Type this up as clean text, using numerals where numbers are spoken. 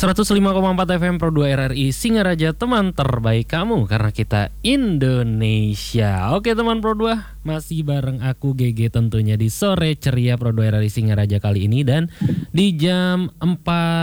105,4 FM Pro 2 RRI Singaraja, teman terbaik kamu karena kita Indonesia. Oke teman Pro 2, masih bareng aku GG tentunya di sore ceria Pro 2 RRI Singaraja kali ini. Dan di jam 4